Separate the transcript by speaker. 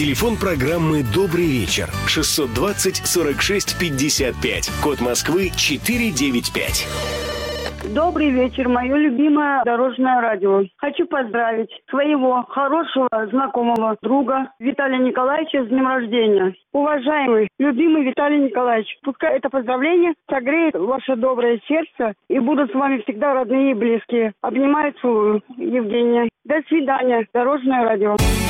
Speaker 1: Телефон программы «Добрый вечер» 620 46 55. Код Москвы 495.
Speaker 2: Добрый вечер, мое любимое дорожное радио. Хочу поздравить своего хорошего знакомого друга Виталия Николаевича с днем рождения. Уважаемый, любимый Виталий Николаевич, пускай это поздравление согреет ваше доброе сердце и будут с вами всегда родные и близкие. Обнимаю, целую. Евгения. До свидания, дорожное радио.